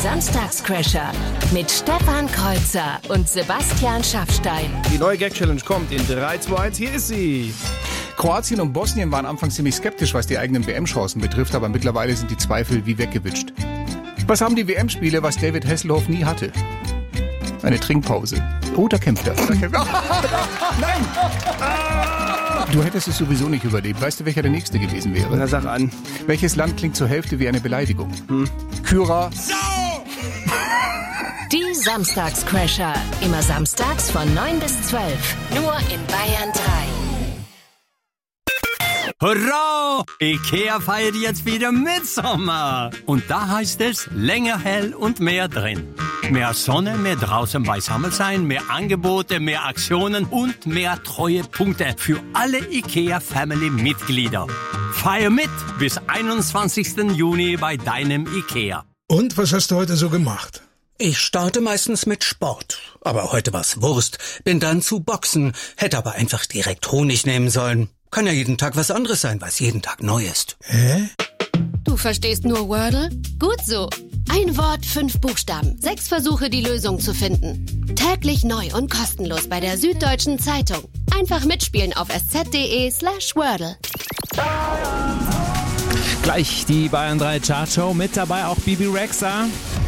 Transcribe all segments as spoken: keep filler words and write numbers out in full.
Samstagscrasher mit Stefan Kreuzer und Sebastian Schaffstein. Die neue Gag-Challenge kommt in drei, zwei, eins, hier ist sie. Kroatien und Bosnien waren anfangs ziemlich skeptisch, was die eigenen W M-Chancen betrifft, aber mittlerweile sind die Zweifel wie weggewitscht. Was haben die W M-Spiele, was David Hasselhoff nie hatte? Eine Trinkpause. Oh, da kämpft er. Da kämpft er. Nein! Du hättest es sowieso nicht überlebt. Weißt du, welcher der Nächste gewesen wäre? Na, sag an. Welches Land klingt zur Hälfte wie eine Beleidigung? Hm. Kyra. Die Samstagscrasher. Immer samstags von neun bis zwölf. Nur in Bayern drei. Hurra! Ikea feiert jetzt wieder Mitsommer. Und da heißt es länger hell und mehr drin. Mehr Sonne, mehr draußen beisammen sein, mehr Angebote, mehr Aktionen und mehr Treuepunkte für alle Ikea-Family-Mitglieder. Feier mit bis einundzwanzigsten Juni bei deinem Ikea. Und was hast du heute so gemacht? Ich starte meistens mit Sport. Aber heute war's Wurst. Bin dann zu Boxen. Hätte aber einfach direkt Honig nehmen sollen. Kann ja jeden Tag was anderes sein, weil es jeden Tag neu ist. Hä? Du verstehst nur Wordle? Gut so. Ein Wort, fünf Buchstaben. Sechs Versuche, die Lösung zu finden. Täglich neu und kostenlos bei der Süddeutschen Zeitung. Einfach mitspielen auf sz.de slash Wordle. Gleich die Bayern drei Chartshow, mit dabei auch Bibi Rexha.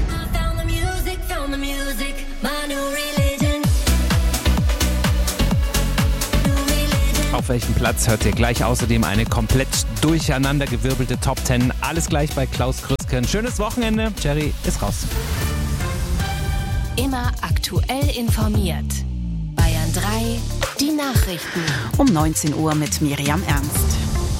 Auf welchem Platz hört ihr gleich? Außerdem eine komplett durcheinandergewirbelte Top zehn. Alles gleich bei Klaus Krüsken. Schönes Wochenende. Jerry ist raus. Immer aktuell informiert. Bayern drei, die Nachrichten. Um neunzehn Uhr mit Miriam Ernst.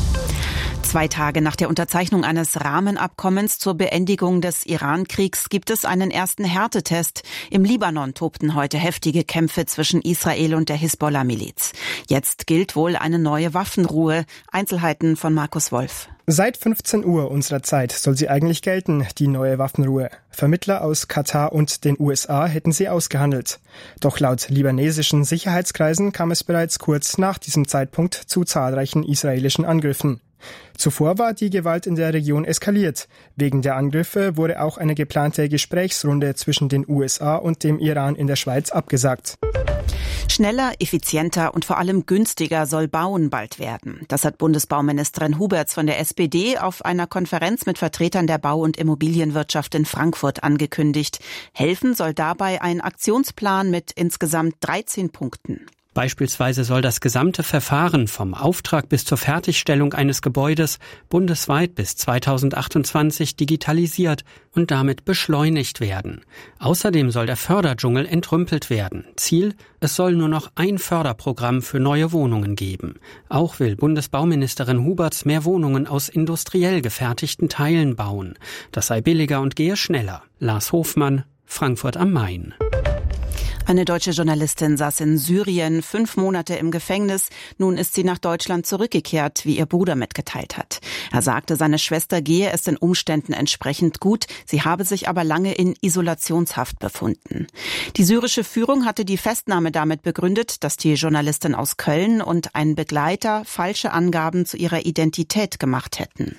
Zwei Tage nach der Unterzeichnung eines Rahmenabkommens zur Beendigung des Iran-Kriegs gibt es einen ersten Härtetest. Im Libanon tobten heute heftige Kämpfe zwischen Israel und der Hisbollah-Miliz. Jetzt gilt wohl eine neue Waffenruhe. Einzelheiten von Markus Wolf. Seit fünfzehn Uhr unserer Zeit soll sie eigentlich gelten, die neue Waffenruhe. Vermittler aus Katar und den U S A hätten sie ausgehandelt. Doch laut libanesischen Sicherheitskreisen kam es bereits kurz nach diesem Zeitpunkt zu zahlreichen israelischen Angriffen. Zuvor war die Gewalt in der Region eskaliert. Wegen der Angriffe wurde auch eine geplante Gesprächsrunde zwischen den U S A und dem Iran in der Schweiz abgesagt. Schneller, effizienter und vor allem günstiger soll Bauen bald werden. Das hat Bundesbauministerin Huberts von der S P D auf einer Konferenz mit Vertretern der Bau- und Immobilienwirtschaft in Frankfurt angekündigt. Helfen soll dabei ein Aktionsplan mit insgesamt dreizehn Punkten. Beispielsweise soll das gesamte Verfahren vom Auftrag bis zur Fertigstellung eines Gebäudes bundesweit bis zweitausendachtundzwanzig digitalisiert und damit beschleunigt werden. Außerdem soll der Förderdschungel entrümpelt werden. Ziel: Es soll nur noch ein Förderprogramm für neue Wohnungen geben. Auch will Bundesbauministerin Huberts mehr Wohnungen aus industriell gefertigten Teilen bauen. Das sei billiger und gehe schneller. Lars Hofmann, Frankfurt am Main. Eine deutsche Journalistin saß in Syrien fünf Monate im Gefängnis. Nun ist sie nach Deutschland zurückgekehrt, wie ihr Bruder mitgeteilt hat. Er sagte, seine Schwester gehe es den Umständen entsprechend gut. Sie habe sich aber lange in Isolationshaft befunden. Die syrische Führung hatte die Festnahme damit begründet, dass die Journalistin aus Köln und ein Begleiter falsche Angaben zu ihrer Identität gemacht hätten.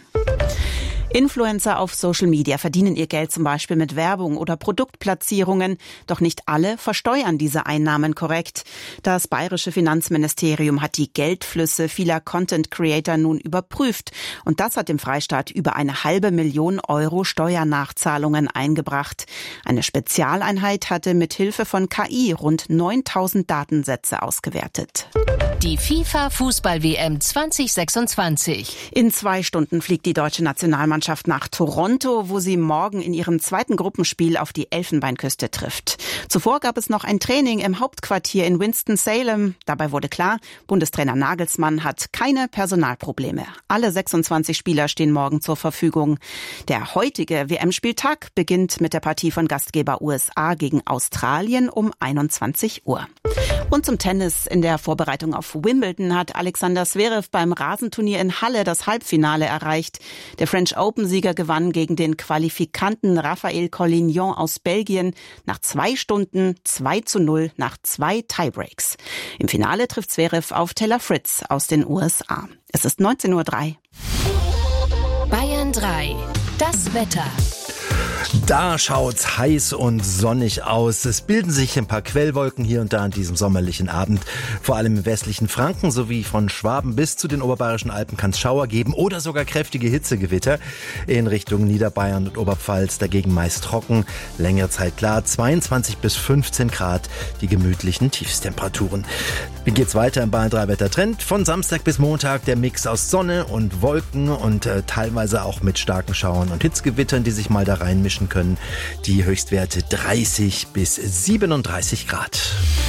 Influencer auf Social Media verdienen ihr Geld zum Beispiel mit Werbung oder Produktplatzierungen. Doch nicht alle versteuern diese Einnahmen korrekt. Das bayerische Finanzministerium hat die Geldflüsse vieler Content-Creator nun überprüft. Und das hat dem Freistaat über eine halbe Million Euro Steuernachzahlungen eingebracht. Eine Spezialeinheit hatte mit Hilfe von K I rund neuntausend Datensätze ausgewertet. Die FIFA-Fußball-W M zwanzig sechsundzwanzig. In zwei Stunden fliegt die deutsche Nationalmannschaft nach Toronto, wo sie morgen in ihrem zweiten Gruppenspiel auf die Elfenbeinküste trifft. Zuvor gab es noch ein Training im Hauptquartier in Winston-Salem. Dabei wurde klar, Bundestrainer Nagelsmann hat keine Personalprobleme. Alle sechsundzwanzig Spieler stehen morgen zur Verfügung. Der heutige W M-Spieltag beginnt mit der Partie von Gastgeber U S A gegen Australien um einundzwanzig Uhr. Und zum Tennis. In der Vorbereitung auf Wimbledon hat Alexander Zverev beim Rasenturnier in Halle das Halbfinale erreicht. Der French Open-Sieger gewann gegen den Qualifikanten Raphael Collignon aus Belgien nach zwei Stunden zwei zu null nach zwei Tiebreaks. Im Finale trifft Zverev auf Taylor Fritz aus den U S A. Es ist neunzehn Uhr drei. Bayern drei. Das Wetter. Da schaut's heiß und sonnig aus. Es bilden sich ein paar Quellwolken hier und da an diesem sommerlichen Abend. Vor allem im westlichen Franken sowie von Schwaben bis zu den oberbayerischen Alpen kann es Schauer geben oder sogar kräftige Hitzegewitter. In Richtung Niederbayern und Oberpfalz dagegen meist trocken. Längere Zeit klar, zweiundzwanzig bis fünfzehn Grad, die gemütlichen Tiefstemperaturen. Wie geht's weiter im Bayern drei Wettertrend? Von Samstag bis Montag der Mix aus Sonne und Wolken und äh, teilweise auch mit starken Schauern und Hitzgewittern, die sich mal da reinmischen können. Die Höchstwerte dreißig bis siebenunddreißig Grad.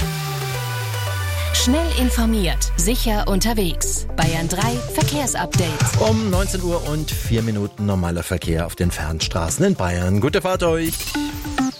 Schnell informiert, sicher unterwegs. Bayern drei Verkehrsupdate. Um neunzehn Uhr und vier Minuten normaler Verkehr auf den Fernstraßen in Bayern. Gute Fahrt euch!